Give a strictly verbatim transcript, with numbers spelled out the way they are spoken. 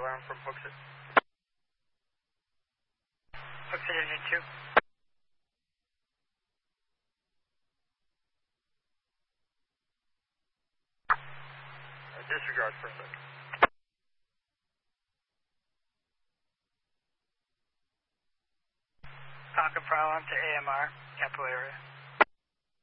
alarm from Hooksett. Hooksett Engine two. Uh, disregard for a second. Falcon Pro, on to A M R, capital area.